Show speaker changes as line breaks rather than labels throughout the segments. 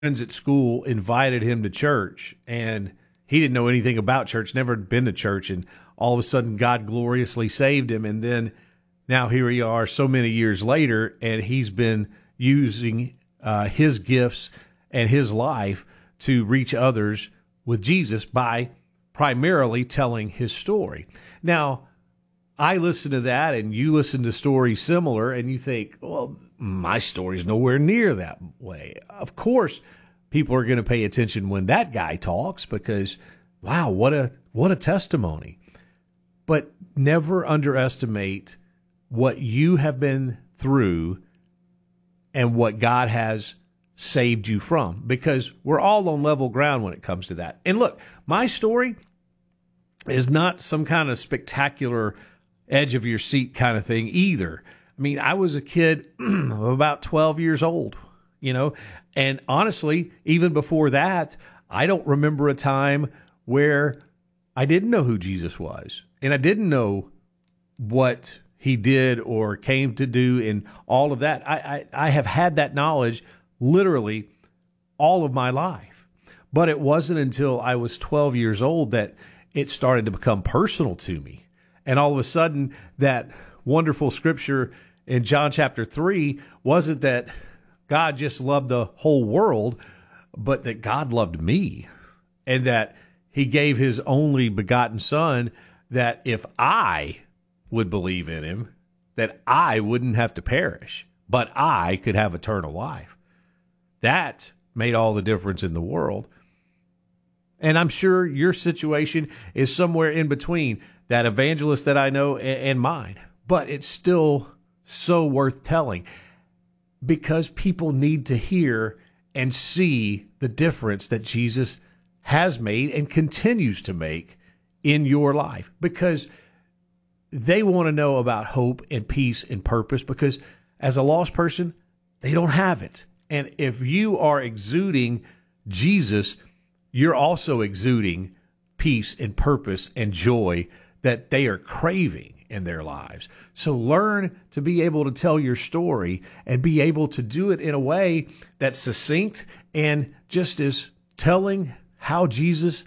friends at school invited him to church, and he didn't know anything about church, never had been to church, and all of a sudden God gloriously saved him. And then now here we are so many years later, and he's been using his gifts and his life to reach others with Jesus by primarily telling his story. Now, I listen to that, and you listen to stories similar, and you think, well, my story's nowhere near that way. Of course, people are going to pay attention when that guy talks because, wow, what a testimony. But never underestimate what you have been through and what God has saved you from, because we're all on level ground when it comes to that. And look, my story is not some kind of spectacular edge of your seat kind of thing either. I mean, I was a kid of about 12 years old, and honestly, even before that, I don't remember a time where I didn't know who Jesus was, and I didn't know what he did or came to do in all of that. I have had that knowledge literally all of my life, but it wasn't until I was 12 years old that it started to become personal to me. And all of a sudden, that wonderful scripture in John chapter 3 wasn't that God just loved the whole world, but that God loved me, and that he gave his only begotten son, that if I would believe in him, that I wouldn't have to perish, but I could have eternal life. That made all the difference in the world. And I'm sure your situation is somewhere in between that evangelist that I know and mine. But it's still so worth telling, because people need to hear and see the difference that Jesus has made and continues to make in your life, because they want to know about hope and peace and purpose, because as a lost person, they don't have it. And if you are exuding Jesus, you're also exuding peace and purpose and joy that they are craving in their lives. So learn to be able to tell your story and be able to do it in a way that's succinct and just is telling how Jesus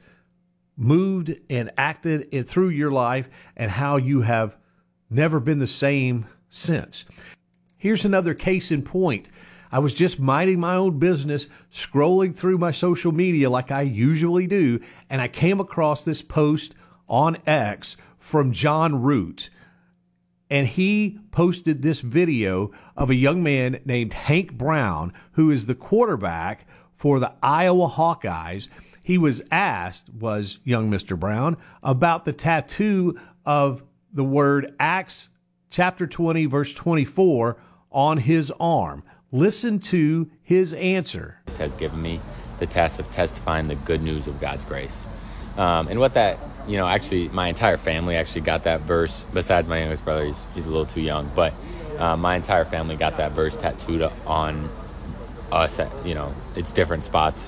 moved and acted through your life and how you have never been the same since. Here's another case in point. I was just minding my own business, scrolling through my social media like I usually do, and I came across this post on X from John Root. And he posted this video of a young man named Hank Brown, who is the quarterback for the Iowa Hawkeyes. He was asked, was young Mr. Brown, about the tattoo of the word Acts chapter 20, verse 24 on his arm. Listen to his answer.
This has given me the task of testifying the good news of God's grace. And what that, actually my entire family actually got that verse, besides my youngest brother, he's a little too young, but my entire family got that verse tattooed on us at, it's different spots.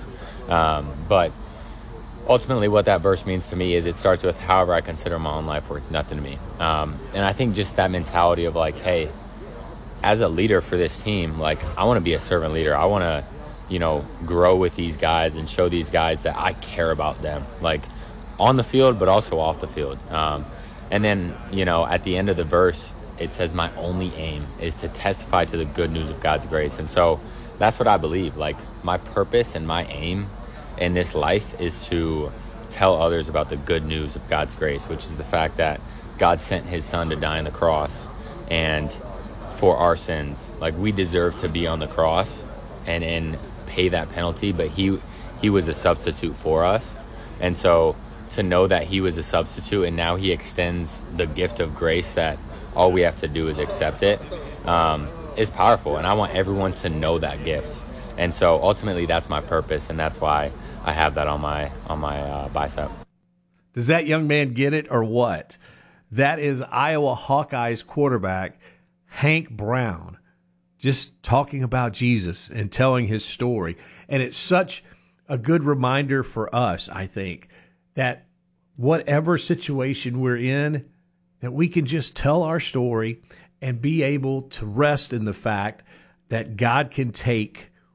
But ultimately what that verse means to me is it starts with, however I consider my own life worth nothing to me. And I think just that mentality of like, hey, as a leader for this team, like I want to be a servant leader. I want to, grow with these guys and show these guys that I care about them, like on the field, but also off the field. And then, at the end of the verse, it says my only aim is to testify to the good news of God's grace. And so that's what I believe. Like my purpose and my aim in this life is to tell others about the good news of God's grace, which is the fact that God sent his son to die on the cross and for our sins. Like we deserve to be on the cross and pay that penalty, but he was a substitute for us. And so to know that he was a substitute and now he extends the gift of grace that all we have to do is accept it, is powerful. And I want everyone to know that gift. And so ultimately that's my purpose, and that's why I have that on my bicep.
Does that young man get it or what? That is Iowa Hawkeyes quarterback Hank Brown, just talking about Jesus and telling his story. And it's such a good reminder for us, I think, that whatever situation we're in, that we can just tell our story and be able to rest in the fact that God can take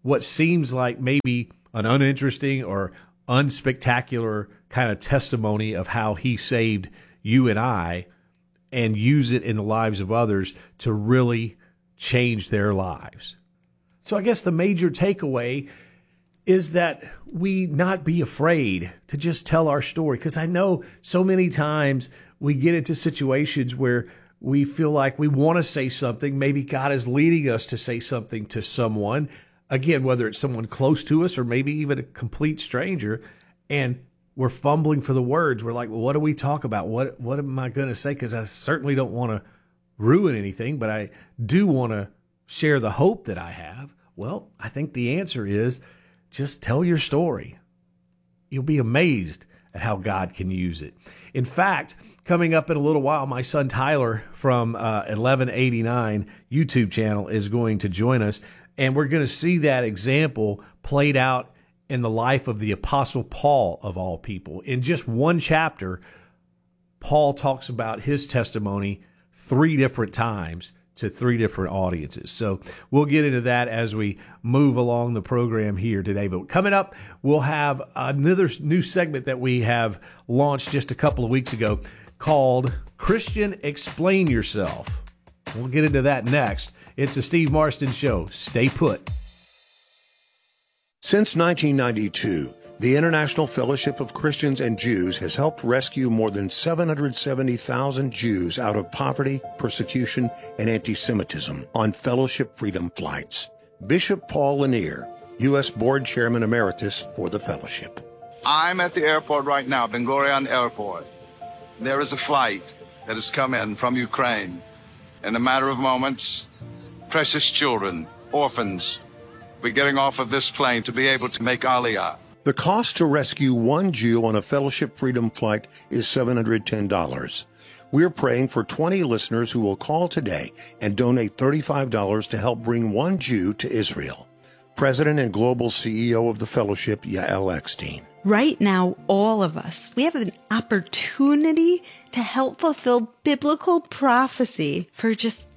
what seems like maybe an uninteresting or unspectacular kind of testimony of how he saved you and I, and use it in the lives of others to really change their lives. So I guess the major takeaway is that we not be afraid to just tell our story, because I know so many times we get into situations where we feel like we want to say something. Maybe God is leading us to say something to someone, again, whether it's someone close to us or maybe even a complete stranger, and we're fumbling for the words. We're like, well, what do we talk about? What am I going to say? Because I certainly don't want to ruin anything, but I do want to share the hope that I have. Well, I think the answer is just tell your story. You'll be amazed at how God can use it. In fact, coming up in a little while, my son Tyler from 1189 YouTube channel is going to join us, and we're going to see that example played out in the life of the Apostle Paul, of all people. In just one chapter, Paul talks about his testimony 3 different times to 3 different audiences. So we'll get into that as we move along the program here today. But coming up, we'll have another new segment that we have launched just a couple of weeks ago called Christian Explain Yourself. We'll get into that next. It's the Steve Marston Show. Stay put.
Since 1992, the International Fellowship of Christians and Jews has helped rescue more than 770,000 Jews out of poverty, persecution, and anti-Semitism on Fellowship Freedom flights. Bishop Paul Lanier, U.S. Board Chairman Emeritus for the Fellowship.
I'm at the airport right now, Ben Gurion Airport. There is a flight that has come in from Ukraine. In a matter of moments, precious children, orphans, we're getting off of this plane to be able to make Aliyah.
The cost to rescue one Jew on a Fellowship Freedom flight is $710. We're praying for 20 listeners who will call today and donate $35 to help bring one Jew to Israel. President and Global CEO of the Fellowship, Yael Eckstein.
Right now, all of us, we have an opportunity to help fulfill biblical prophecy for just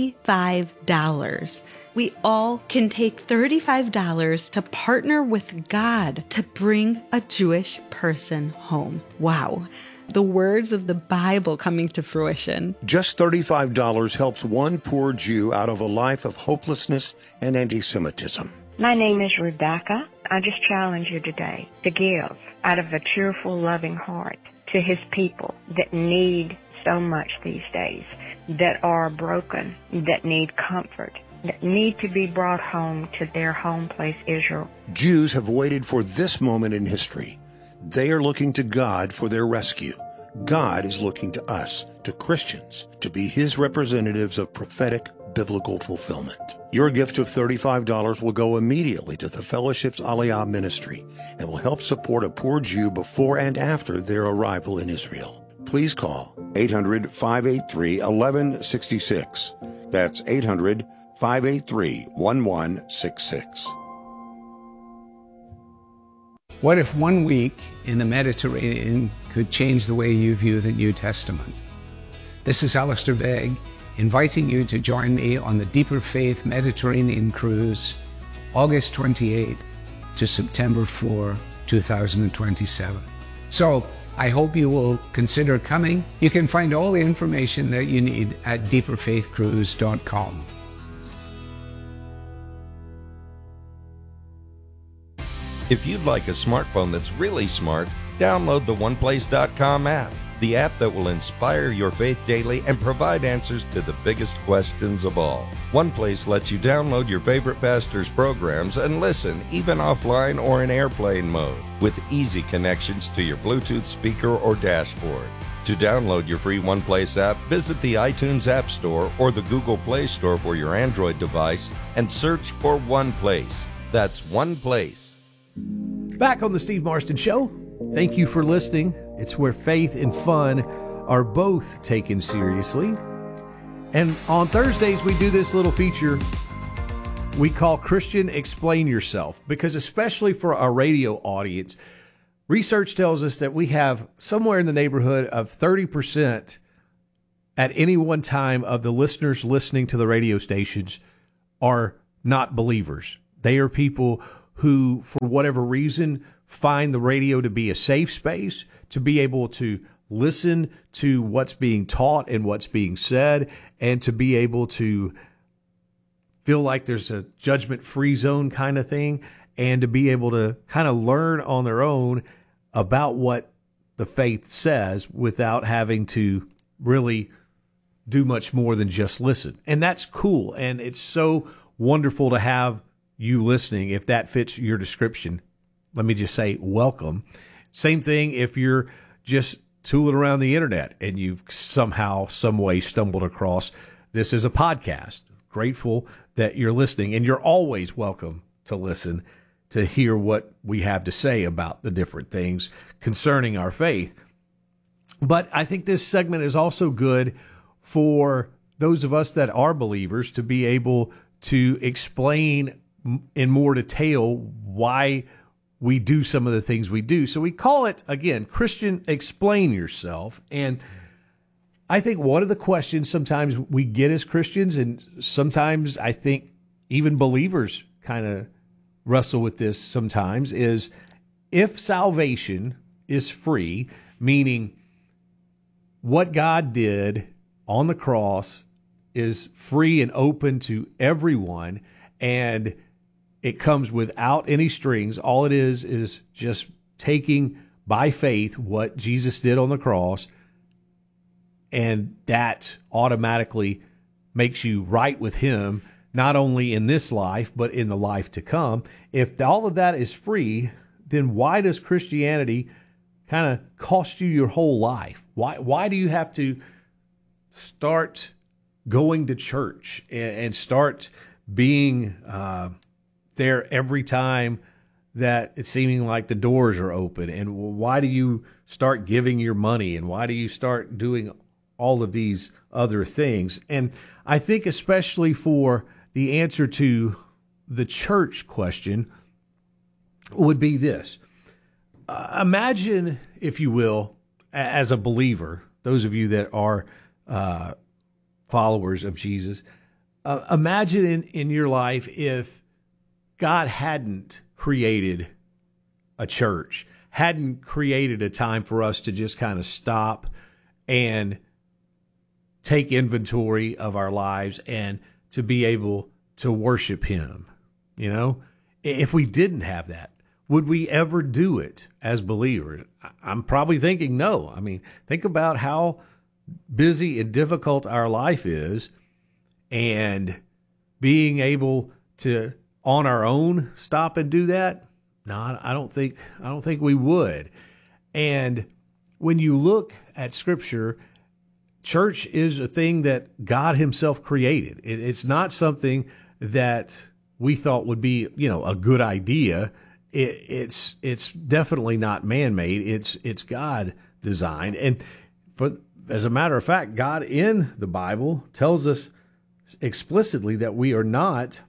$35. We all can take $35 to partner with God to bring a Jewish person home. Wow. The words of the Bible coming to fruition.
Just $35 helps one poor Jew out of a life of hopelessness and anti-Semitism.
My name is Rebecca. I just challenge you today to give out of a cheerful, loving heart to his people that need so much these days, that are broken, that need comfort, that need to be brought home to their home place, Israel.
Jews have waited for this moment in history. They are looking to God for their rescue. God is looking to us, to Christians, to be his representatives of prophetic biblical fulfillment. Your gift of $35 will go immediately to the Fellowship's Aliyah ministry and will help support a poor Jew before and after their arrival in Israel. Please call 800-583-1166. That's 800-583-1166.
What if 1 week in the Mediterranean could change the way you view the New Testament? This is Alistair Begg, inviting you to join me on the Deeper Faith Mediterranean Cruise, August 28th to September 4, 2027. So I hope you will consider coming. You can find all the information that you need at deeperfaithcruise.com.
If you'd like a smartphone that's really smart, download the OnePlace.com app, the app that will inspire your faith daily and provide answers to the biggest questions of all. OnePlace lets you download your favorite pastor's programs and listen, even offline or in airplane mode, with easy connections to your Bluetooth speaker or dashboard. To download your free OnePlace app, visit the iTunes App Store or the Google Play Store for your Android device and search for OnePlace. That's OnePlace.
Back on the Steve Marston Show. Thank you for listening. It's where faith and fun are both taken seriously. And on Thursdays, we do this little feature we call Christian Explain Yourself, because especially for our radio audience, research tells us that we have somewhere in the neighborhood of 30% at any one time of the listeners listening to the radio stations are not believers. They are people who, for whatever reason, find the radio to be a safe space, to be able to listen to what's being taught and what's being said, and to be able to feel like there's a judgment-free zone kind of thing, and to be able to kind of learn on their own about what the faith says without having to really do much more than just listen. And that's cool. And it's so wonderful to have you listening. If that fits your description, let me just say welcome. Same thing if you're just tooling around the internet and you've somehow, some way stumbled across this as a podcast. Grateful that you're listening, and you're always welcome to listen to hear what we have to say about the different things concerning our faith. But I think this segment is also good for those of us that are believers to be able to explain in more detail why we do some of the things we do. So we call it, again, Christian Explain Yourself. And I think one of the questions sometimes we get as Christians, and sometimes I think even believers kind of wrestle with this sometimes, is if salvation is free, meaning what God did on the cross is free and open to everyone, and it comes without any strings. All it is just taking by faith what Jesus did on the cross, and that automatically makes you right with him, not only in this life, but in the life to come. If all of that is free, then why does Christianity kind of cost you your whole life? Why do you have to start going to church and start being there every time that it's seeming like the doors are open? And why do you start giving your money? And why do you start doing all of these other things? And I think especially for the answer to the church question would be this. Imagine, if you will, as a believer, those of you that are followers of Jesus, imagine in your life if God hadn't created a church, hadn't created a time for us to just kind of stop and take inventory of our lives and to be able to worship him. You know, if we didn't have that, would we ever do it as believers? I'm probably thinking no. I mean, think about how busy and difficult our life is, and being able to on our own stop and do that. No, I don't think we would. And when you look at Scripture, church is a thing that God himself created. It's not something that we thought would be, a good idea. It's definitely not man-made. It's God designed. And as a matter of fact, God in the Bible tells us explicitly that we are not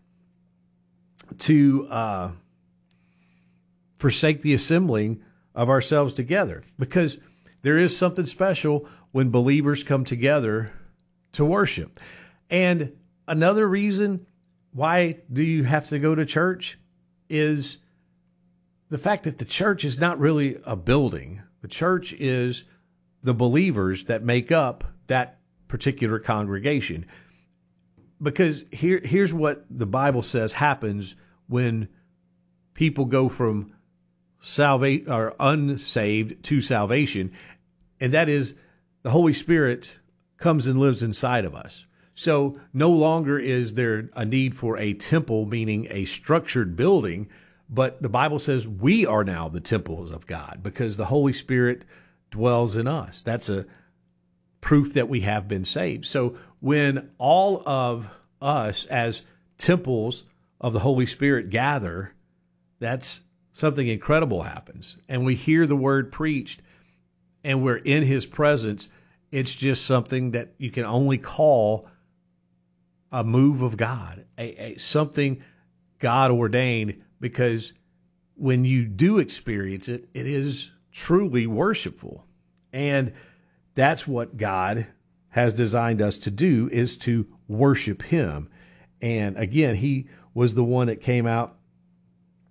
to forsake the assembling of ourselves together, because there is something special when believers come together to worship. And another reason why do you have to go to church is the fact that the church is not really a building. The church is the believers that make up that particular congregation. Because here's what the Bible says happens when people go from or unsaved to salvation, and that is the Holy Spirit comes and lives inside of us. So no longer is there a need for a temple, meaning a structured building, but the Bible says we are now the temples of God because the Holy Spirit dwells in us. That's a proof that we have been saved. So when all of us as temples of the Holy Spirit gather, that's something incredible happens. And we hear the word preached and we're in his presence. It's just something that you can only call a move of God, something God ordained, because when you do experience it, it is truly worshipful. And that's what God has designed us to do, is to worship him. And again, he was the one that came out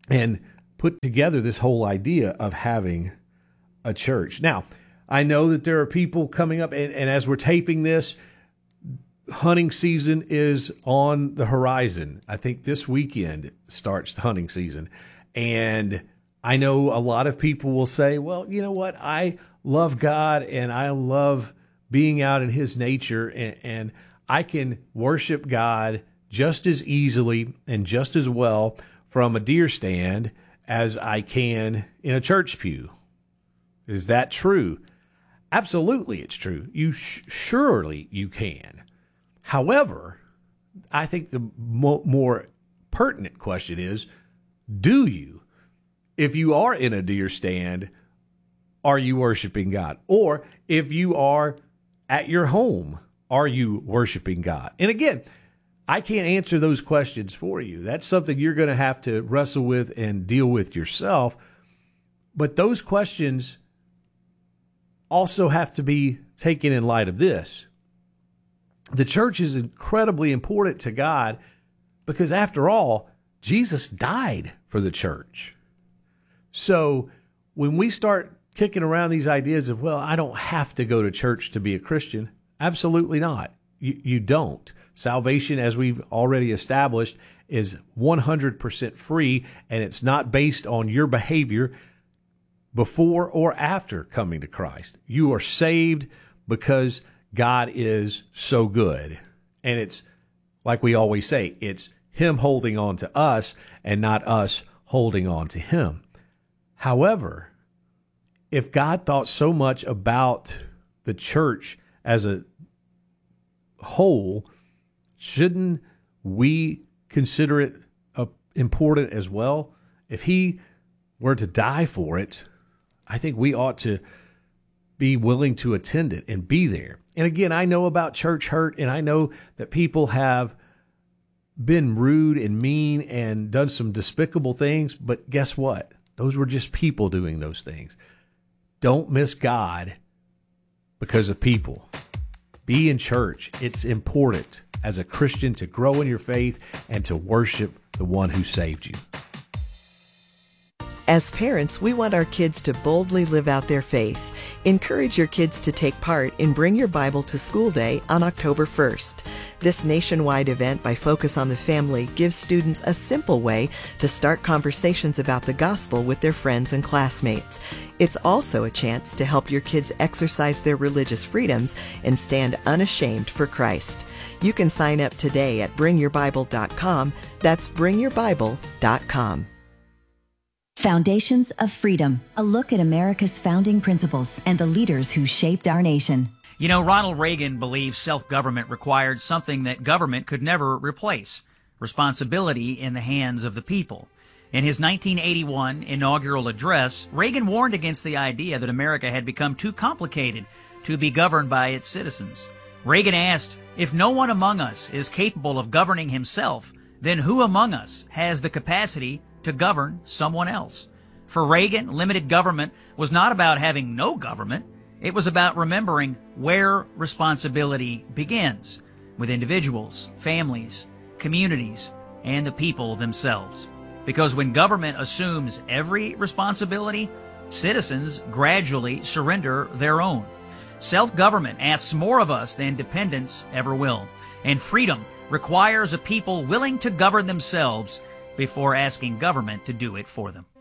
and put together this whole idea of having a church. Now, I know that there are people coming up, and as we're taping this, hunting season is on the horizon. I think this weekend starts the hunting season. And I know a lot of people will say, well, you know what? I love God and I love being out in his nature, and I can worship God just as easily and just as well from a deer stand as I can in a church pew. Is that true? Absolutely, it's true. Surely you can. However, I think the more pertinent question is, do you? If you are in a deer stand, are you worshiping God? Or if you are at your home, are you worshiping God? And again, I can't answer those questions for you. That's something you're going to have to wrestle with and deal with yourself. But those questions also have to be taken in light of this. The church is incredibly important to God because, after all, Jesus died for the church. So when we start kicking around these ideas of, well, I don't have to go to church to be a Christian, absolutely not. You don't. Salvation, as we've already established, is 100% free, and it's not based on your behavior before or after coming to Christ. You are saved because God is so good. And it's like we always say, it's him holding on to us and not us holding on to him. However, if God thought so much about the church as a whole, shouldn't we consider it important as well? If he were to die for it, I think we ought to be willing to attend it and be there. And again, I know about church hurt, and I know that people have been rude and mean and done some despicable things, but guess what? Those were just people doing those things. Don't miss God because of people. Be in church. It's important as a Christian to grow in your faith and to worship the one who saved you.
As parents, we want our kids to boldly live out their faith. Encourage your kids to take part in Bring Your Bible to School Day on October 1st. This nationwide event by Focus on the Family gives students a simple way to start conversations about the gospel with their friends and classmates. It's also a chance to help your kids exercise their religious freedoms and stand unashamed for Christ. You can sign up today at bringyourbible.com. That's bringyourbible.com.
Foundations of Freedom, a look at America's founding principles and the leaders who shaped our nation.
You know, Ronald Reagan believed self-government required something that government could never replace: responsibility in the hands of the people. In his 1981 inaugural address, Reagan warned against the idea that America had become too complicated to be governed by its citizens. Reagan asked, if no one among us is capable of governing himself, then who among us has the capacity to govern someone else? For Reagan, limited government was not about having no government. It was about remembering where responsibility begins, with individuals, families, communities, and the people themselves. Because when government assumes every responsibility, citizens gradually surrender their own. Self-government asks more of us than dependence ever will. And freedom requires a people willing to govern themselves before asking government to do it for them.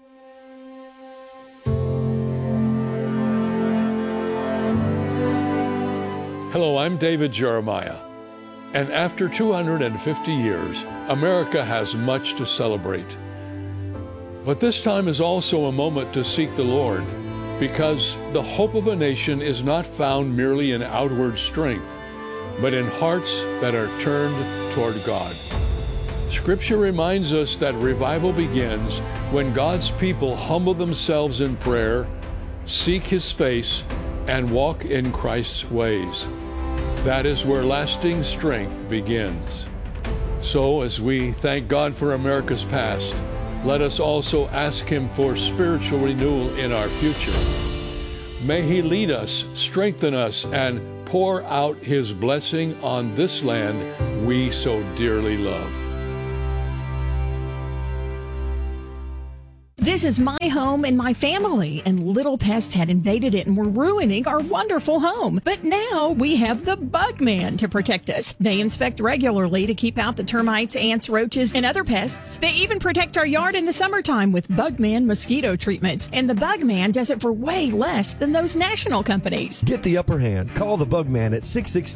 Hello, I'm David Jeremiah. And after 250 years, America has much to celebrate. But this time is also a moment to seek the Lord, because the hope of a nation is not found merely in outward strength, but in hearts that are turned toward God. Scripture reminds us that revival begins when God's people humble themselves in prayer, seek His face, and walk in Christ's ways. That is where lasting strength begins. So, as we thank God for America's past, let us also ask Him for spiritual renewal in our future. May He lead us, strengthen us, and pour out His blessing on this land we so dearly love.
This is my home and my family, and little pests had invaded it and were ruining our wonderful home. But now we have the Bugman to protect us. They inspect regularly to keep out the termites, ants, roaches, and other pests. They even protect our yard in the summertime with Bugman mosquito treatments. And the Bugman does it for way less than those national companies.
Get the upper hand. Call the Bugman at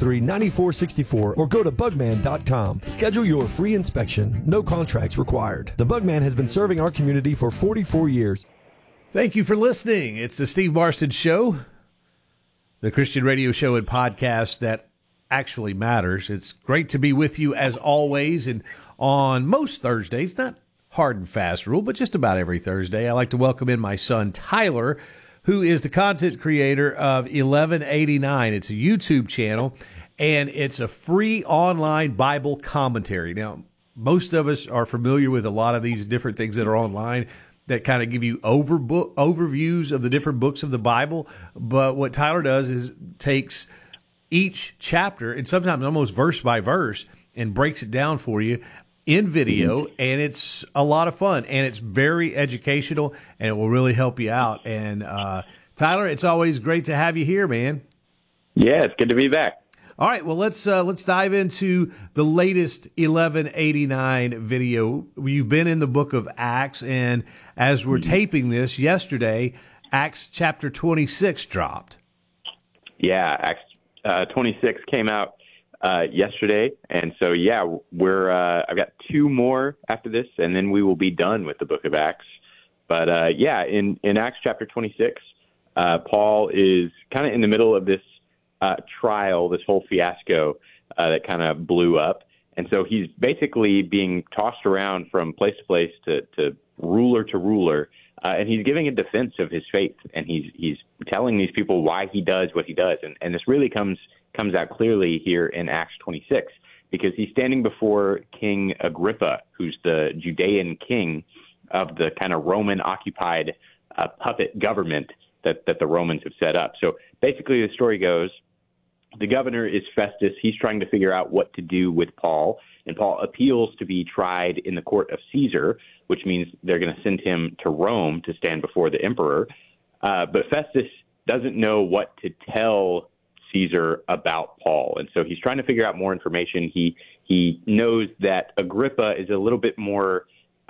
663-9464 or go to bugman.com. Schedule your free inspection. No contracts required. The Bugman has been serving our community for 44 years.
Thank you for listening. It's the Steve Marston Show, the Christian radio show and podcast that actually matters. It's great to be with you as always. And on most Thursdays, not hard and fast rule, but just about every Thursday, I like to welcome in my son, Tyler, who is the content creator of 1189. It's a YouTube channel, and it's a free online Bible commentary. Now, most of us are familiar with a lot of these different things that are online that kind of give you overviews of the different books of the Bible. But what Tyler does is takes each chapter, and sometimes almost verse by verse, and breaks it down for you in video, and it's a lot of fun, and it's very educational, and it will really help you out. And Tyler, it's always great to have you here, man.
Yeah, it's good to be back.
All right, well, let's dive into the latest 1189 video. You've been in the book of Acts, and as we're taping this yesterday, Acts chapter 26 dropped.
Yeah, Acts 26 came out yesterday, and so we're I've got two more after this, and then we will be done with the book of Acts. But in Acts chapter 26, Paul is kind of in the middle of this trial, this whole fiasco that kind of blew up. And so he's basically being tossed around from place to place to ruler, and he's giving a defense of his faith, and he's telling these people why he does what he does. And this really comes out clearly here in Acts 26, because he's standing before King Agrippa, who's the Judean king of the kind of Roman-occupied puppet government that the Romans have set up. So basically the story goes, the governor is Festus. He's trying to figure out what to do with Paul, and Paul appeals to be tried in the court of Caesar, which means they're going to send him to Rome to stand before the emperor. But Festus doesn't know what to tell Caesar about Paul, and so he's trying to figure out more information. He knows that Agrippa is a little bit more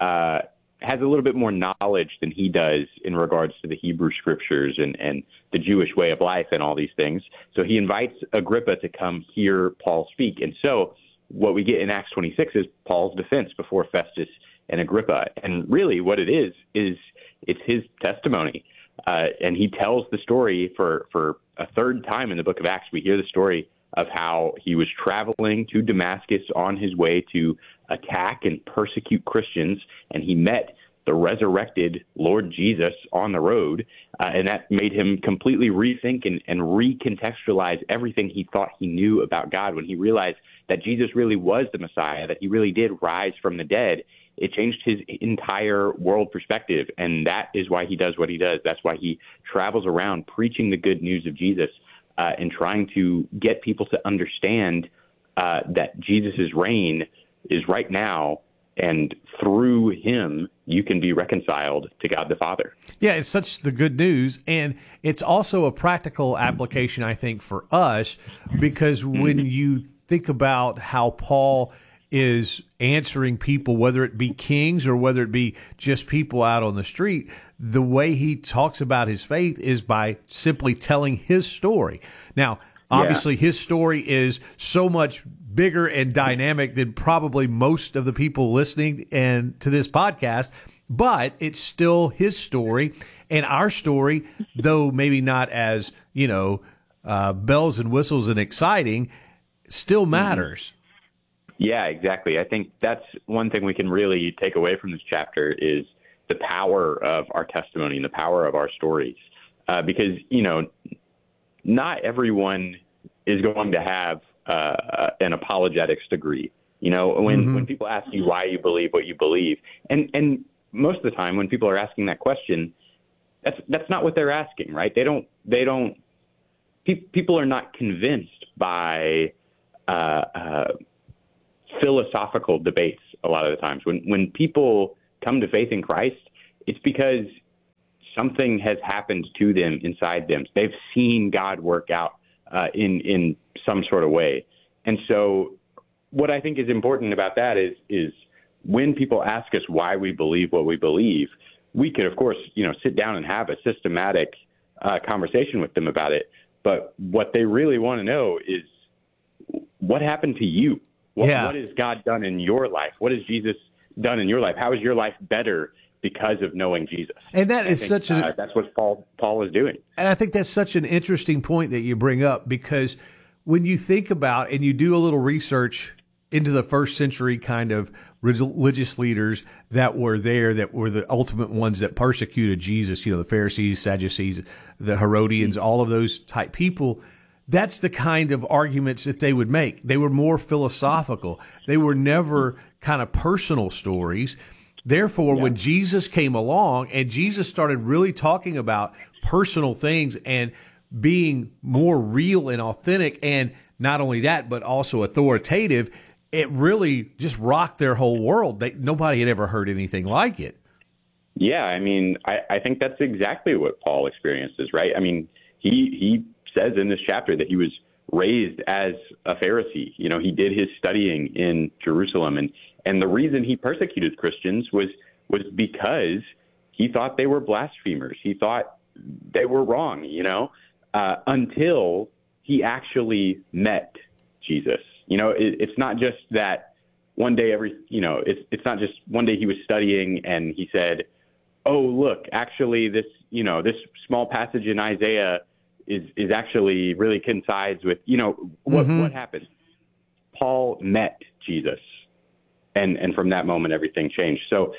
has a little bit more knowledge than he does in regards to the Hebrew scriptures and the Jewish way of life and all these things. So he invites Agrippa to come hear Paul speak. And so what we get in Acts 26 is Paul's defense before Festus and Agrippa. And really what it is it's his testimony. And he tells the story for a third time in the book of Acts. We hear the story of how he was traveling to Damascus on his way to attack and persecute Christians, and he met the resurrected Lord Jesus on the road, and that made him completely rethink and recontextualize everything he thought he knew about God. When he realized that Jesus really was the Messiah, that he really did rise from the dead, it changed his entire world perspective, and that is why he does what he does. That's why he travels around preaching the good news of Jesus and trying to get people to understand that Jesus' reign is right now, and through him, you can be reconciled to God the Father.
Yeah, it's such the good news, and it's also a practical application, I think, for us, because when you think about how Paul is answering people, whether it be kings or whether it be just people out on the street, the way he talks about his faith is by simply telling his story. Now, obviously, his story is so much bigger and dynamic than probably most of the people listening and to this podcast, but it's still his story. And our story, though maybe not as, bells and whistles and exciting, still matters.
Yeah, exactly. I think that's one thing we can really take away from this chapter is the power of our testimony and the power of our stories. Because, not everyone is going to have an apologetics degree. When people ask you why you believe what you believe, and most of the time when people are asking that question, that's not what they're asking, right? People are not convinced by philosophical debates a lot of the times. When people come to faith in Christ, it's because something has happened to them inside them. They've seen God work out in some sort of way. And so what I think is important about that is when people ask us why we believe what we believe, we could, of course, sit down and have a systematic conversation with them about it. But what they really want to know is, what happened to you? What has God done in your life? What has Jesus done in your life? How is your life better because of knowing Jesus?
And that's
what Paul is doing.
And I think that's such an interesting point that you bring up, because when you think about and you do a little research into the first century kind of religious leaders that were there, that were the ultimate ones that persecuted Jesus, the Pharisees, Sadducees, the Herodians, all of those type people, that's the kind of arguments that they would make. They were more philosophical. They were never kind of personal stories. Therefore, when Jesus came along and Jesus started really talking about personal things and being more real and authentic, and not only that, but also authoritative, it really just rocked their whole world. Nobody had ever heard anything like it.
Yeah, I mean, I think that's exactly what Paul experiences, right? I mean, he says in this chapter that he was raised as a Pharisee. He did his studying in Jerusalem, and the reason he persecuted Christians was because he thought they were blasphemers. He thought they were wrong, until he actually met Jesus. It's not just that one day it's not just one day he was studying and he said, oh, look, actually this small passage in Isaiah is actually really coincides with, what happened. Paul met Jesus, and from that moment, everything changed. So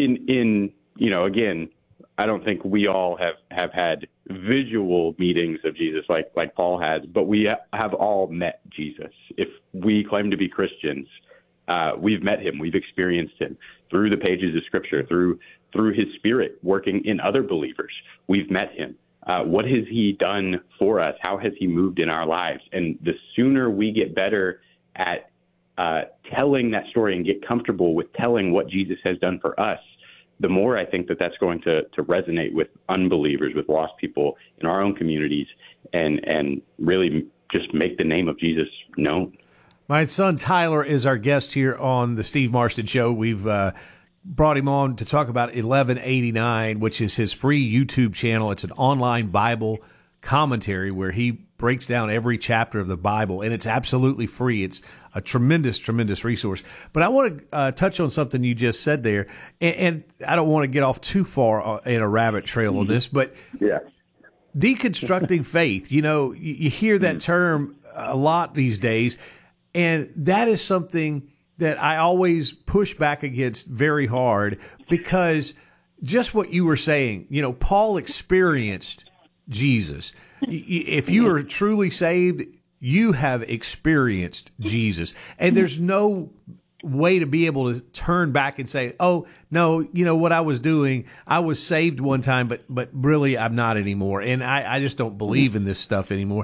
again, I don't think we all have had visual meetings of Jesus like Paul has, but we have all met Jesus. If we claim to be Christians, we've met him. We've experienced him through the pages of Scripture, through his Spirit working in other believers. We've met him. What has he done for us? How has he moved in our lives? And the sooner we get better at telling that story and get comfortable with telling what Jesus has done for us, the more I think that's going to resonate with unbelievers, with lost people in our own communities, and really just make the name of Jesus known.
My son Tyler is our guest here on the Steve Marston Show. We've brought him on to talk about 1189, which is his free YouTube channel. It's an online Bible commentary where he breaks down every chapter of the Bible, and it's absolutely free. It's a tremendous, tremendous resource. But I want to touch on something you just said there, and I don't want to get off too far in a rabbit trail on this, but deconstructing faith, you hear that term a lot these days, and that is something that I always push back against very hard, because just what you were saying, Paul experienced Jesus. If you are truly saved, you have experienced Jesus. And there's no way to be able to turn back and say, oh, no, what I was doing, I was saved one time, but really I'm not anymore. And I just don't believe in this stuff anymore.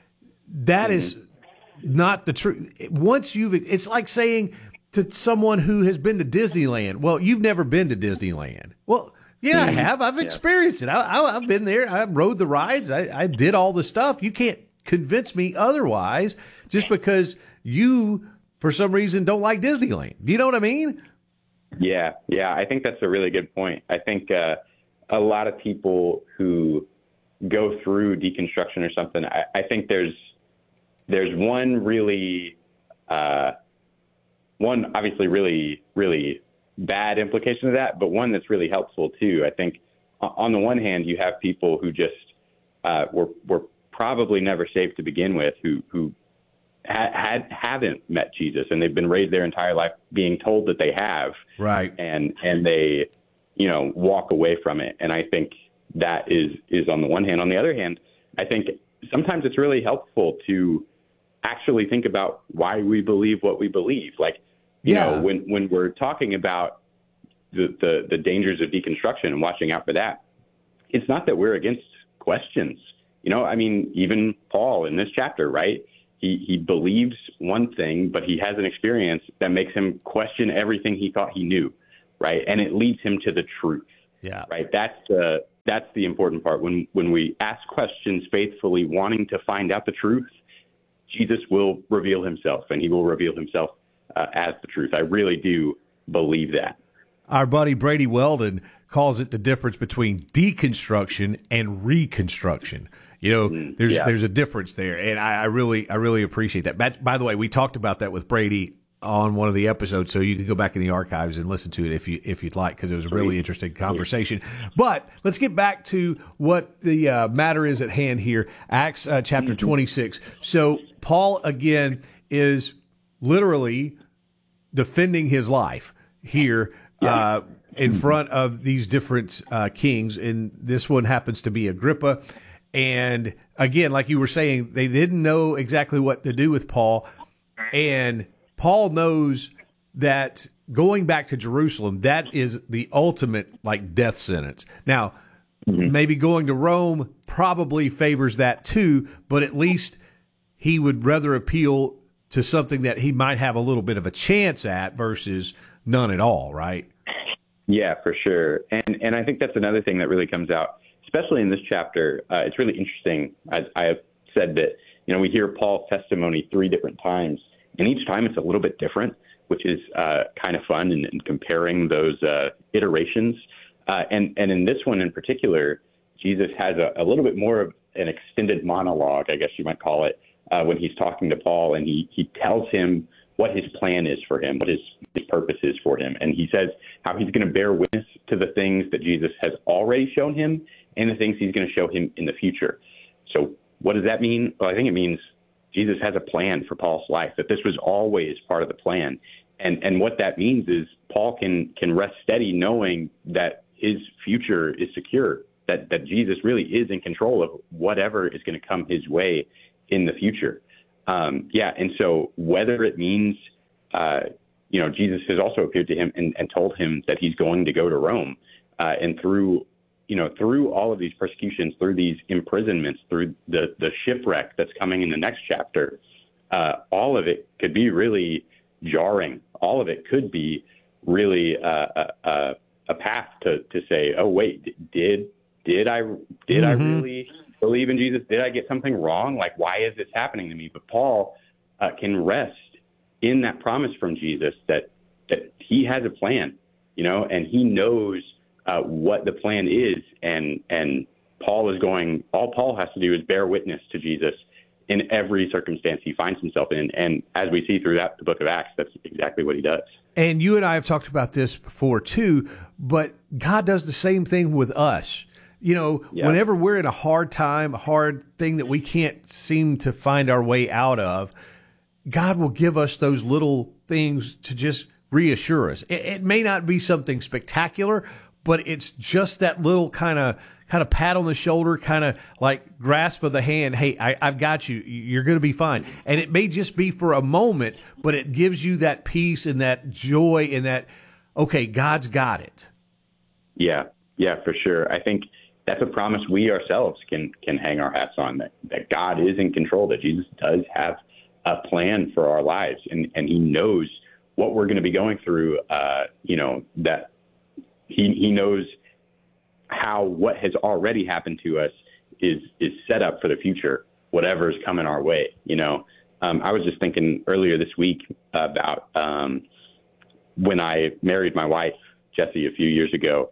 That is not the truth. It's like saying to someone who has been to Disneyland, well, you've never been to Disneyland. Well, yeah, I have. I've experienced it. I've been there. I rode the rides. I did all the stuff. You can't convince me otherwise just because you, for some reason, don't like Disneyland. Do you know what I mean?
Yeah. I think that's a really good point. I think a lot of people who go through deconstruction or something, I think there's one really, one obviously really, really bad implication of that, but one that's really helpful too. I think on the one hand, you have people who just were probably never saved to begin with, who haven't met Jesus, and they've been raised their entire life being told that they have,
right?
And they, walk away from it. And I think that is on the one hand. On the other hand, I think sometimes it's really helpful to actually think about why we believe what we believe. Like, you know, when we're talking about the dangers of deconstruction and watching out for that, it's not that we're against questions. Even Paul in this chapter, right? He believes one thing, but he has an experience that makes him question everything he thought he knew, right? And it leads him to the truth.
Yeah.
Right. That's the important part. When we ask questions faithfully, wanting to find out the truth, Jesus will reveal himself, and he will reveal himself as the truth. I really do believe that.
Our buddy Brady Weldon calls it the difference between deconstruction and reconstruction. You know, there's a difference there, and I really appreciate that. By the way, we talked about that with Brady on one of the episodes, so you can go back in the archives and listen to it if you'd like, because it was a really interesting conversation. But let's get back to what the matter is at hand here. Acts chapter 26. So Paul again is literally defending his life here in front of these different kings, and this one happens to be Agrippa. And again, like you were saying, they didn't know exactly what to do with Paul, and Paul knows that going back to Jerusalem, that is the ultimate like death sentence. Now, maybe going to Rome probably favors that too, but at least he would rather appeal to something that he might have a little bit of a chance at versus none at all, right?
Yeah, for sure. And I think that's another thing that really comes out, especially in this chapter. It's really interesting. I have said that, you know, we hear Paul's testimony 3 different times, and each time it's a little bit different, which is kind of fun in comparing those iterations. And in this one in particular, Jesus has a little bit more of an extended monologue, I guess you might call it, when he's talking to Paul, and he tells him what his plan is for him, what his purpose is for him. And he says how he's going to bear witness to the things that Jesus has already shown him and the things he's going to show him in the future. So what does that mean? Well, I think it means Jesus has a plan for Paul's life, that this was always part of the plan. And what that means is Paul can rest steady knowing that his future is secure, that Jesus really is in control of whatever is going to come his way in the future. And so whether it means, Jesus has also appeared to him and told him that he's going to go to Rome, and through all of these persecutions, through these imprisonments, through the shipwreck that's coming in the next chapter, all of it could be really jarring. All of it could be really a path to say, oh wait, did I really believe in Jesus? Did I get something wrong? Like, why is this happening to me? But Paul can rest in that promise from Jesus that he has a plan, and he knows what the plan is. And Paul is all Paul has to do is bear witness to Jesus in every circumstance he finds himself in. And as we see throughout the book of Acts, that's exactly what he does.
And you and I have talked about this before too, but God does the same thing with us. Whenever we're in a hard time, a hard thing that we can't seem to find our way out of, God will give us those little things to just reassure us. It may not be something spectacular, but it's just that little kind of pat on the shoulder, kind of like grasp of the hand. Hey, I've got you. You're going to be fine. And it may just be for a moment, but it gives you that peace and that joy and that, okay, God's got it.
Yeah, for sure. I think that's a promise we ourselves can hang our hats on, that God is in control, that Jesus does have a plan for our lives, and he knows what we're going to be going through, that he knows how what has already happened to us is set up for the future, whatever's coming our way. I was just thinking earlier this week about when I married my wife, Jessie, a few years ago.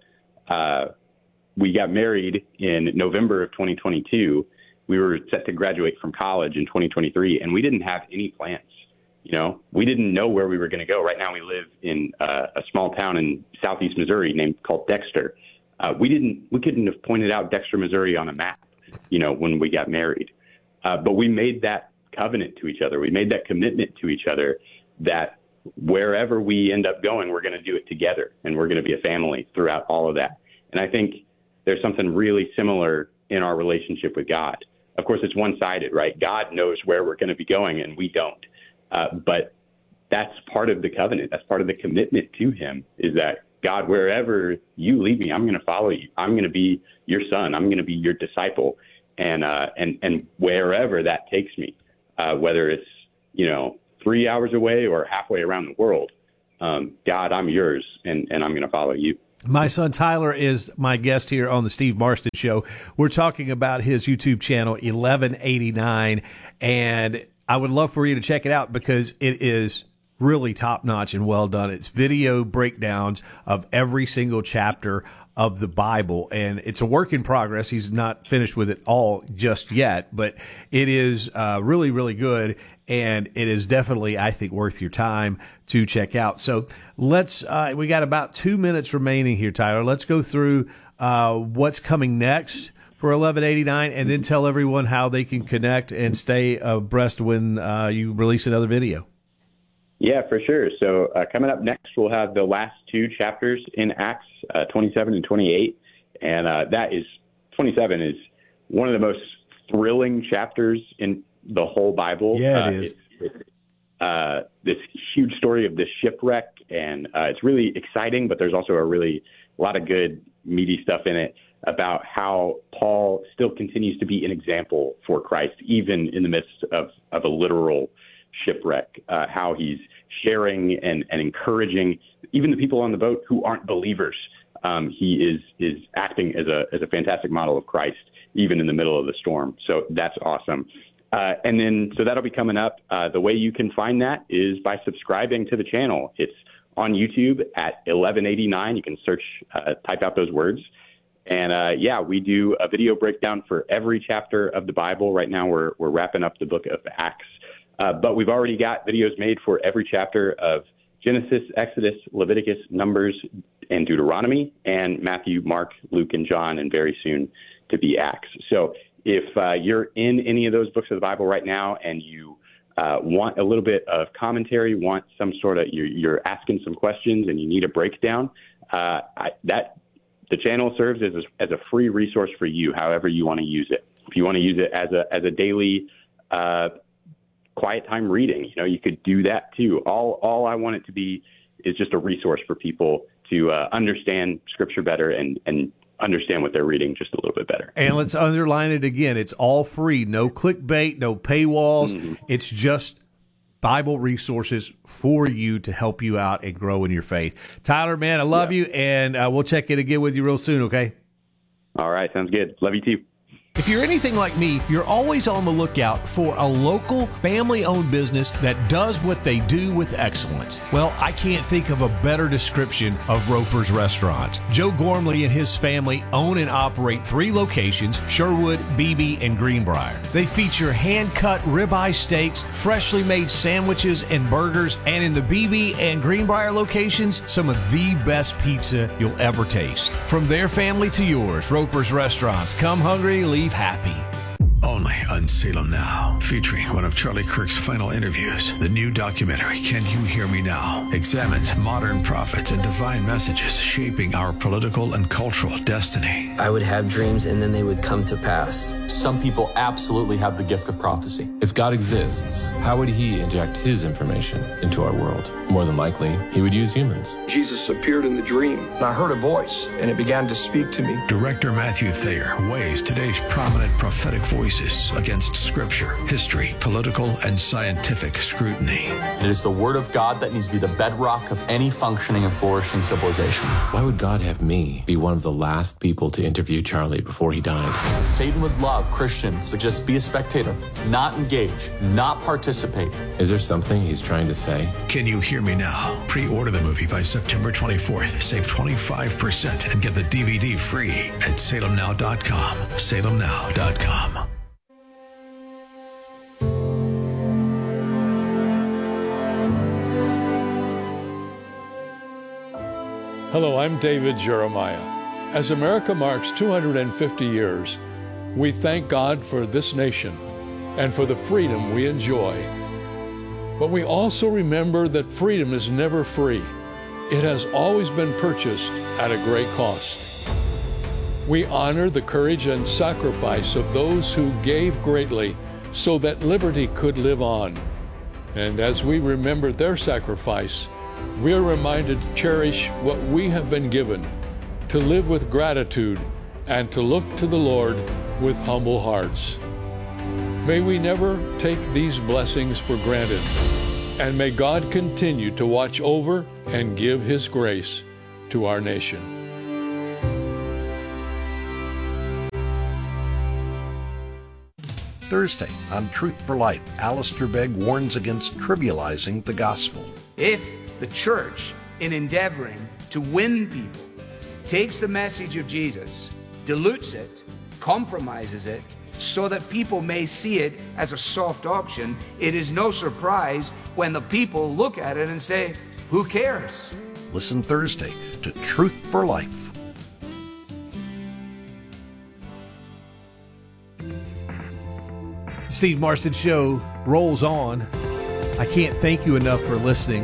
We got married in November of 2022. We were set to graduate from college in 2023, and we didn't have any plans. We didn't know where we were going to go. Right now we live in a small town in southeast Missouri called Dexter. We couldn't have pointed out Dexter, Missouri on a map, when we got married. But we made that covenant to each other. We made that commitment to each other that wherever we end up going, we're going to do it together, and we're going to be a family throughout all of that. And I think there's something really similar in our relationship with God. Of course, it's one-sided, right? God knows where we're going to be going, and we don't. But that's part of the covenant. That's part of the commitment to him, is that, God, wherever you lead me, I'm going to follow you. I'm going to be your son. I'm going to be your disciple. And wherever that takes me, whether it's, 3 hours away or halfway around the world, God, I'm yours, and I'm going to follow you.
My son Tyler is my guest here on the Steve Marston Show. We're talking about his YouTube channel, 1189, and I would love for you to check it out because it is really top-notch and well done. It's video breakdowns of every single chapter of the Bible, and it's a work in progress. He's not finished with it all just yet, but it is really, really good, and it is definitely, I think, worth your time to check out. So let's, we got about 2 minutes remaining here, Tyler. Let's go through what's coming next for 1189, and then tell everyone how they can connect and stay abreast when you release another video.
Yeah, for sure. So coming up next, we'll have the last two chapters in Acts 27 and 28. And 27 is one of the most thrilling chapters in the whole Bible.
Yeah, it is.
It's this huge story of this shipwreck, and it's really exciting, but there's also a lot of good, meaty stuff in it about how Paul still continues to be an example for Christ, even in the midst of a literal shipwreck, how he's sharing and encouraging even the people on the boat who aren't believers. He is acting as a fantastic model of Christ, even in the middle of the storm. So that's awesome. So that'll be coming up. The way you can find that is by subscribing to the channel. It's on YouTube at 1189. You can search, type out those words. And we do a video breakdown for every chapter of the Bible. Right now we're wrapping up the book of Acts. But we've already got videos made for every chapter of Genesis, Exodus, Leviticus, Numbers, and Deuteronomy, and Matthew, Mark, Luke, and John, and very soon to be Acts. So if you're in any of those books of the Bible right now and you want a little bit of commentary, want some sort of, you're asking some questions and you need a breakdown, the channel serves as a free resource for you, however you want to use it. If you want to use it as a daily quiet time reading, you could do that too. All I want it to be is just a resource for people to understand Scripture better and understand what they're reading just a little bit better.
And let's underline it again. It's all free. No clickbait, no paywalls. Mm-hmm. It's just Bible resources for you to help you out and grow in your faith. Tyler, man, I love you, and we'll check in again with you real soon, okay?
All right, sounds good. Love you too.
If you're anything like me, you're always on the lookout for a local, family-owned business that does what they do with excellence. Well, I can't think of a better description of Roper's Restaurants. Joe Gormley and his family own and operate 3 locations, Sherwood, Beebe, and Greenbrier. They feature hand-cut ribeye steaks, freshly made sandwiches and burgers, and in the Beebe and Greenbrier locations, some of the best pizza you'll ever taste. From their family to yours, Roper's Restaurants. Come hungry, leave happy.
Only on Salem Now, featuring one of Charlie Kirk's final interviews. The new documentary, Can You Hear Me Now?, examines modern prophets and divine messages shaping our political and cultural destiny.
I would have dreams and then they would come to pass.
Some people absolutely have the gift of prophecy. If God exists, how would he inject his information into our world? More than likely, he would use humans.
Jesus appeared in the dream, and I heard a voice, and it began to speak to me.
Director Matthew Thayer weighs today's prominent prophetic voices against scripture, history, political, and scientific scrutiny.
It is the word of God that needs to be the bedrock of any functioning and flourishing civilization. Why would God have me be one of the last people to interview Charlie before he died? Satan would love Christians to just be a spectator, not engage, not participate. Is there something he's trying to say?
Can You Hear Me Now? Pre-order the movie by September 24th. Save 25% and get the DVD free at salemnow.com. salemnow.com.
Hello, I'm David Jeremiah. As America marks 250 years, we thank God for this nation and for the freedom we enjoy. But we also remember that freedom is never free. It has always been purchased at a great cost. We honor the courage and sacrifice of those who gave greatly so that liberty could live on. And as we remember their sacrifice, we are reminded to cherish what we have been given, to live with gratitude, and to look to the Lord with humble hearts. May we never take these blessings for granted, and may God continue to watch over and give His grace to our nation.
Thursday on Truth for Life, Alistair Begg warns against trivializing the gospel.
If the church, in endeavoring to win people, takes the message of Jesus, dilutes it, compromises it, so that people may see it as a soft option, it is no surprise when the people look at it and say, who cares?
Listen Thursday to Truth for Life.
Steve Marston Show rolls on. I can't thank you enough for listening.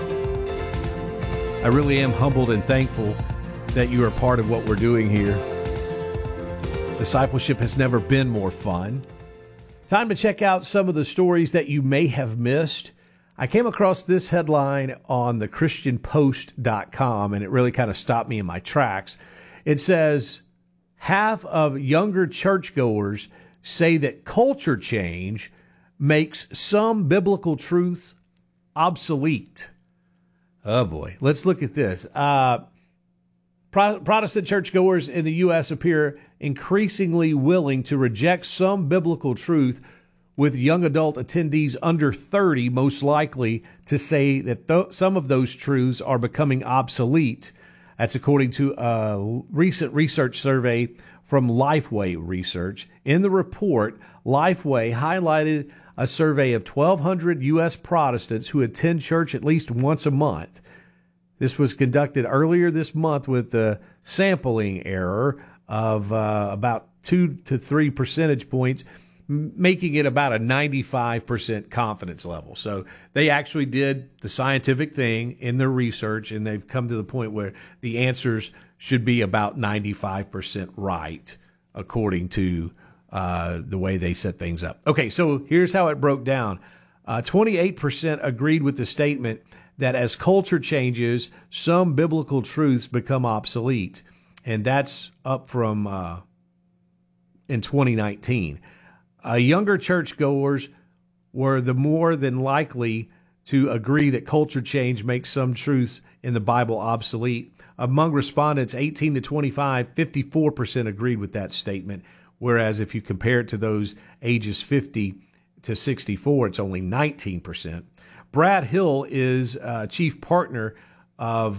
I really am humbled and thankful that you are part of what we're doing here. Discipleship has never been more fun. Time to check out some of the stories that you may have missed. I came across this headline on thechristianpost.com, and it really kind of stopped me in my tracks. It says, half of younger churchgoers say that culture change makes some biblical truth obsolete. Oh boy, let's look at this. Protestant churchgoers in the U.S. appear increasingly willing to reject some biblical truth, with young adult attendees under 30 most likely to say that some of those truths are becoming obsolete. That's according to a recent research survey from Lifeway Research. In the report, Lifeway highlighted a survey of 1,200 U.S. Protestants who attend church at least once a month. This was conducted earlier this month with a sampling error of about 2 to 3 percentage points, making it about a 95% confidence level. So they actually did the scientific thing in their research, and they've come to the point where the answers should be about 95% right, according to the way they set things up. Okay, so here's how it broke down. 28% agreed with the statement that as culture changes, some biblical truths become obsolete. And that's up from in 2019. Younger churchgoers were the more than likely to agree that culture change makes some truths in the Bible obsolete. Among respondents 18 to 25, 54% agreed with that statement, whereas if you compare it to those ages 50 to 64, it's only 19%. Brad Hill is chief partner of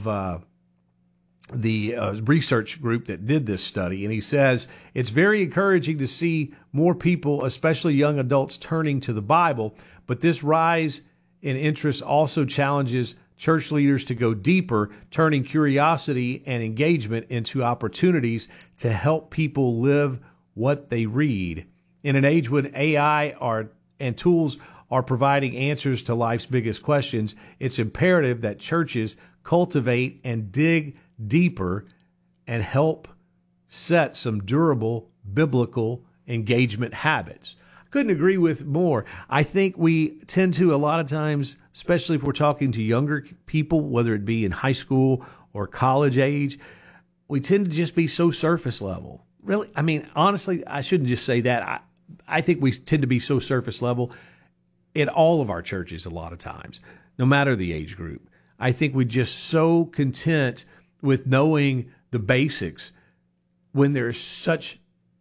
the research group that did this study, and he says it's very encouraging to see more people, especially young adults, turning to the Bible, but this rise in interest also challenges church leaders to go deeper, turning curiosity and engagement into opportunities to help people live what they read. In an age when AI and tools are providing answers to life's biggest questions, it's imperative that churches cultivate and dig deeper and help set some durable biblical engagement habits. I couldn't agree with more. I think we tend to, a lot of times, especially if we're talking to younger people, whether it be in high school or college age, we tend to just be so surface level. Really, I mean, honestly, I shouldn't just say that. I think we tend to be so surface level in all of our churches a lot of times, no matter the age group. I think we're just so content with knowing the basics when there's such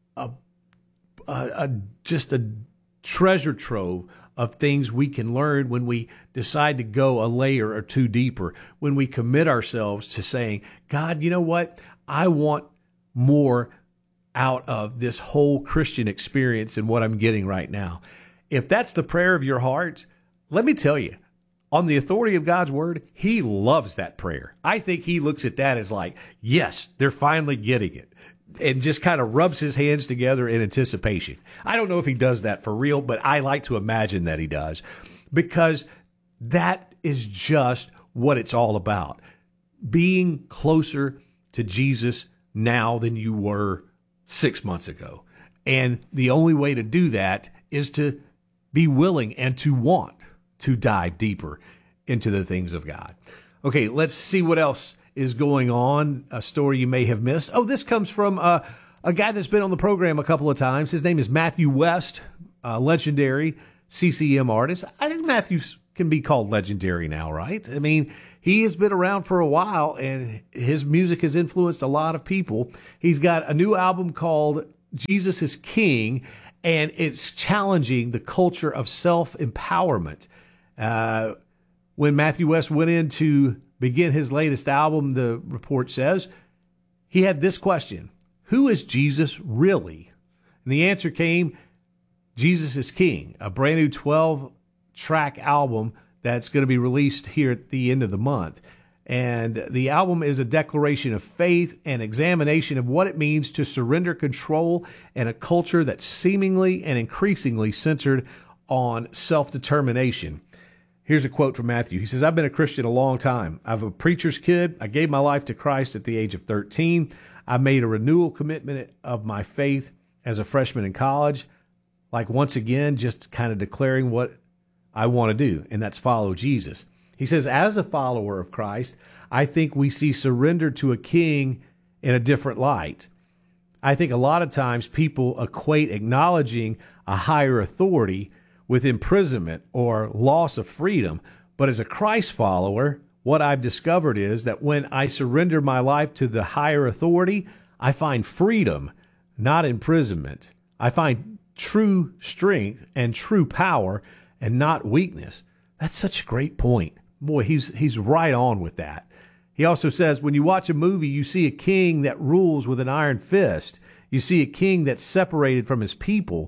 just a treasure trove of things we can learn when we decide to go a layer or two deeper, when we commit ourselves to saying, God, you know what? I want more out of this whole Christian experience than what I'm getting right now. If that's the prayer of your heart, let me tell you, on the authority of God's word, he loves that prayer. I think he looks at that as like, yes, they're finally getting it, and just kind of rubs his hands together in anticipation. I don't know if he does that for real, but I like to imagine that he does, because that is just what it's all about. Being closer to Jesus now than you were 6 months ago. And the only way to do that is to be willing and to want to dive deeper into the things of God. Okay, let's see what else is going on. A story you may have missed. Oh, this comes from a guy that's been on the program a couple of times. His name is Matthew West, a legendary CCM artist. I think Matthew can be called legendary now, right? I mean, he has been around for a while, and his music has influenced a lot of people. He's got a new album called Jesus is King, And it's challenging the culture of self-empowerment. When Matthew West went in to begin his latest album, the report says, he had this question: who is Jesus really? And the answer came, Jesus is King, a brand new 12-track album that's going to be released here at the end of the month. And the album is a declaration of faith and examination of what it means to surrender control in a culture that's seemingly and increasingly centered on self-determination. Here's a quote from Matthew. He says, I've been a Christian a long time. I'm a preacher's kid. I gave my life to Christ at the age of 13. I made a renewal commitment of my faith as a freshman in college, like once again, just kind of declaring what I want to do, and that's follow Jesus. He says, as a follower of Christ, I think we see surrender to a king in a different light. I think a lot of times people equate acknowledging a higher authority with imprisonment or loss of freedom. But as a Christ follower, what I've discovered is that when I surrender my life to the higher authority, I find freedom, not imprisonment. I find true strength and true power and not weakness. That's such a great point. Boy, he's right on with that. He also says, when you watch a movie, you see a king that rules with an iron fist. You see a king that's separated from his people.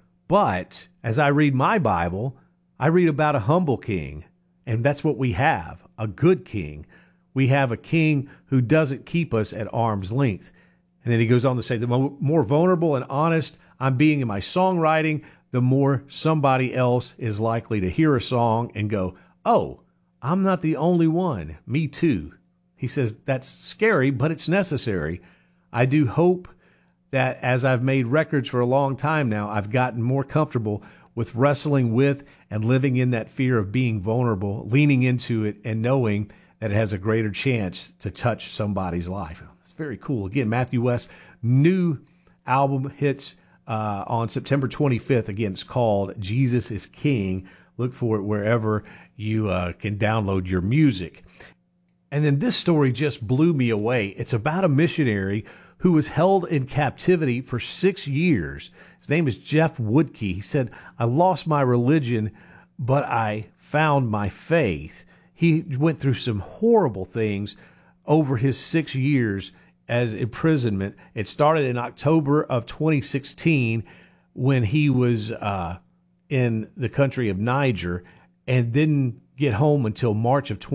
But as I read my Bible, I read about a humble king. And that's what we have, a good king. We have a king who doesn't keep us at arm's length. And then he goes on to say, the more vulnerable and honest I'm being in my songwriting, the more somebody else is likely to hear a song and go, oh, I'm not the only one. Me too. He says that's scary, but it's necessary. I do hope that as I've made records for a long time now, I've gotten more comfortable with wrestling with and living in that fear of being vulnerable, leaning into it and knowing that it has a greater chance to touch somebody's life. It's very cool. Again, Matthew West's new album hits on September 25th. Again, it's called Jesus is King. Look for it wherever you can download your music. And then this story just blew me away. It's about a missionary who was held in captivity for 6 years. His name is Jeff Woodkey. He said, I lost my religion, but I found my faith. He went through some horrible things over his 6 years as imprisonment. It started in October of 2016 when he was in the country of Niger and didn't get home until March of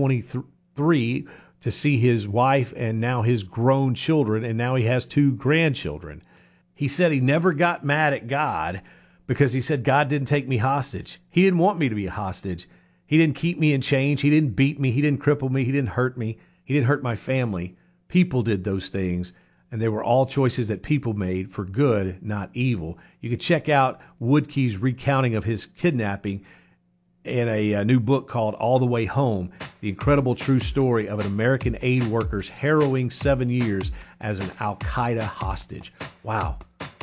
23 to see his wife and now his grown children, and now he has 2 grandchildren. He said he never got mad at God because he said, God didn't take me hostage. He didn't want me to be a hostage. He didn't keep me in chains. He didn't beat me. He didn't cripple me. He didn't hurt me. He didn't hurt my family. People did those things, and they were all choices that people made for good, not evil. You can check out Woodkey's recounting of his kidnapping in a new book called All the Way Home, the incredible true story of an American aid worker's harrowing 7 years as an Al-Qaeda hostage. Wow.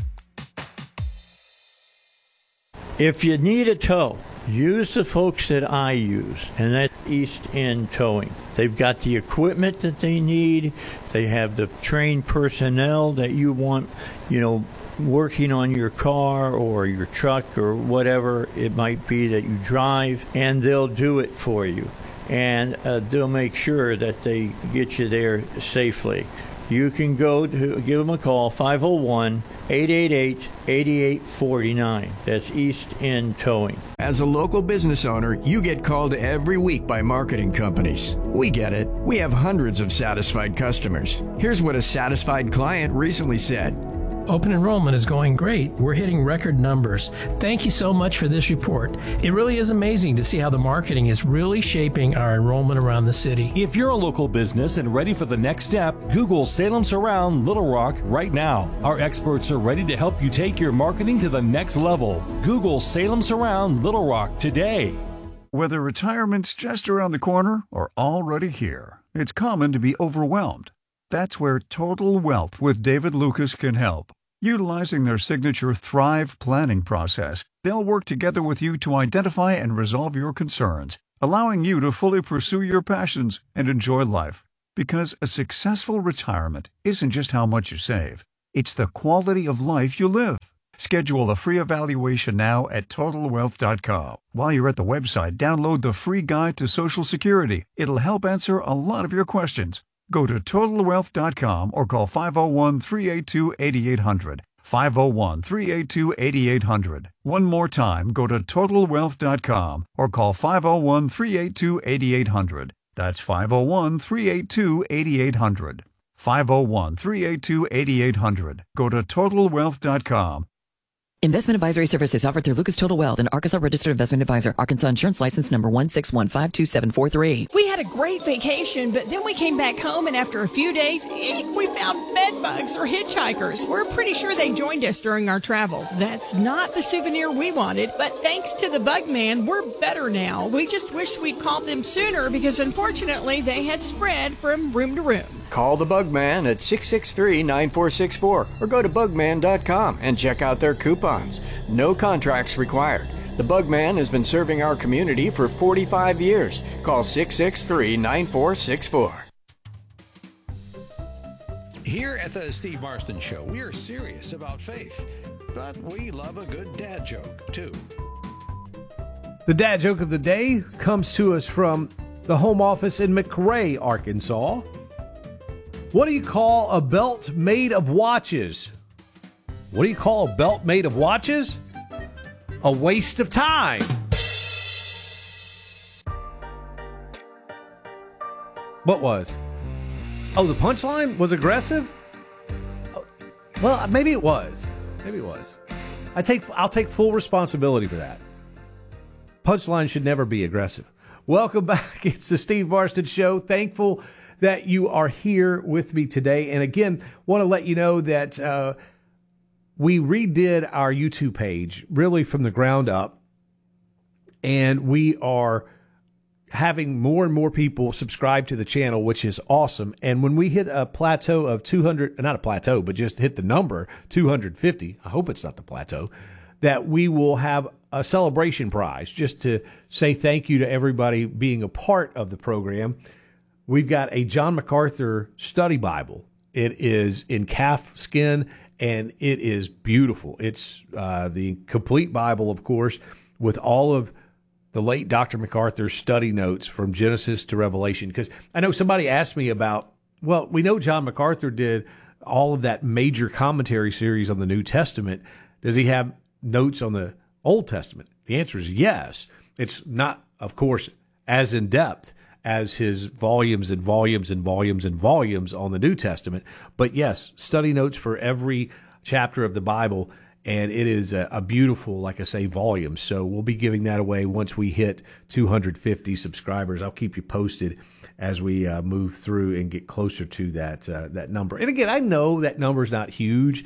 If you need a tow, use the folks that I use, and that's East End Towing. They've got the equipment that they need. They have the trained personnel that you want, working on your car or your truck or whatever it might be that you drive, and they'll do it for you. And they'll make sure that they get you there safely. You can give them a call, 501-888-8849. That's East End Towing.
As a local business owner, you get called every week by marketing companies. We get it. We have hundreds of satisfied customers. Here's what a satisfied client recently said.
Open enrollment is going great. We're hitting record numbers. Thank you so much for this report. It really is amazing to see how the marketing is really shaping our enrollment around the city.
If you're a local business and ready for the next step, Google Salem Surround Little Rock right now. Our experts are ready to help you take your marketing to the next level. Google Salem Surround Little Rock today.
Whether retirement's just around the corner or already here, it's common to be overwhelmed. That's where Total Wealth with David Lucas can help. Utilizing their signature Thrive planning process, they'll work together with you to identify and resolve your concerns, allowing you to fully pursue your passions and enjoy life. Because a successful retirement isn't just how much you save, it's the quality of life you live. Schedule a free evaluation now at TotalWealth.com. While you're at the website, download the free guide to Social Security. It'll help answer a lot of your questions. Go to TotalWealth.com or call 501-382-8800. 501-382-8800. One more time, go to TotalWealth.com or call 501-382-8800. That's 501-382-8800. 501-382-8800. Go to TotalWealth.com.
Investment advisory services offered through Lucas Total Wealth, an Arkansas registered investment advisor. Arkansas insurance license number 1615273.
We had a great vacation, but then we came back home, and after a few days, we found bed bugs or hitchhikers. We're pretty sure they joined us during our travels. That's not the souvenir we wanted, but thanks to the Bug Man, we're better now. We just wish we'd called them sooner because unfortunately they had spread from room to room.
Call the Bugman at 663-9464 or go to bugman.com and check out their coupons. No contracts required. The Bugman has been serving our community for 45 years. Call 663-9464.
Here at the Steve Marston Show, we are serious about faith, but we love a good dad joke, too.
The dad joke of the day comes to us from the home office in McRae, Arkansas. What do you call a belt made of watches? What do you call a belt made of watches? A waste of time. What was? Oh, the punchline was aggressive? Well, maybe it was. Maybe it was. I'll take full responsibility for that. Punchline should never be aggressive. Welcome back. It's the Steve Marston Show. Thankful that you are here with me today. And again, want to let you know that we redid our YouTube page really from the ground up. And we are having more and more people subscribe to the channel, which is awesome. And when we hit a plateau of 200, not a plateau, but just hit the number 250, I hope it's not the plateau, that we will have a celebration prize just to say thank you to everybody being a part of the program. We've got a John MacArthur study Bible. It is in calf skin, and it is beautiful. It's the complete Bible, of course, with all of the late Dr. MacArthur's study notes from Genesis to Revelation. Because I know somebody asked me about, well, we know John MacArthur did all of that major commentary series on the New Testament. Does he have notes on the Old Testament? The answer is yes. It's not, of course, as in depth as his volumes and volumes and volumes and volumes on the New Testament. But yes, study notes for every chapter of the Bible. And it is a beautiful, like I say, volume. So we'll be giving that away once we hit 250 subscribers. I'll keep you posted as we move through and get closer to that number. And again, I know that number is not huge,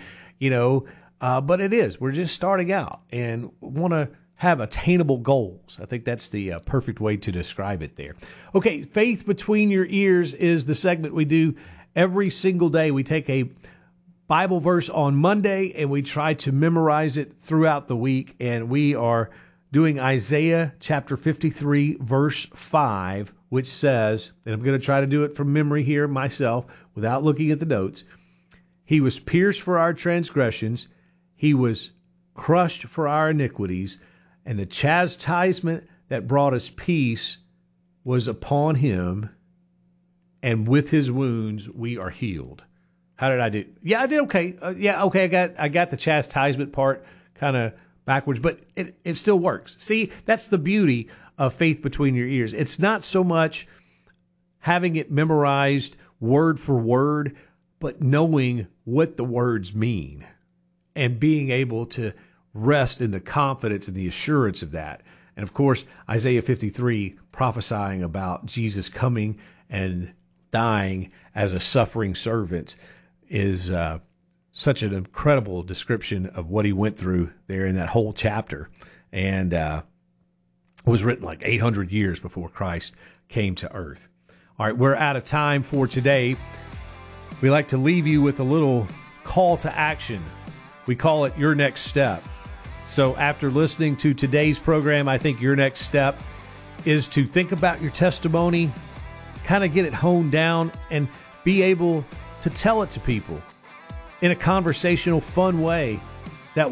but it is. We're just starting out and want to have attainable goals. I think that's the perfect way to describe it there. Okay, Faith Between Your Ears is the segment we do every single day. We take a Bible verse on Monday and we try to memorize it throughout the week. And we are doing Isaiah chapter 53, verse 5, which says, and I'm going to try to do it from memory here myself without looking at the notes. He was pierced for our transgressions. He was crushed for our iniquities. And the chastisement that brought us peace was upon him, and with his wounds we are healed. How did I do? Yeah, I did okay. Okay. I got the chastisement part kind of backwards, but it still works. See, that's the beauty of Faith Between Your Ears. It's not so much having it memorized word for word, but knowing what the words mean and being able to rest in the confidence and the assurance of that. And of course, Isaiah 53 prophesying about Jesus coming and dying as a suffering servant is such an incredible description of what he went through there in that whole chapter. And it was written like 800 years before Christ came to earth. All right, we're out of time for today. We like to leave you with a little call to action. We call it Your Next Step. So after listening to today's program, I think your next step is to think about your testimony, kind of get it honed down, and be able to tell it to people in a conversational, fun way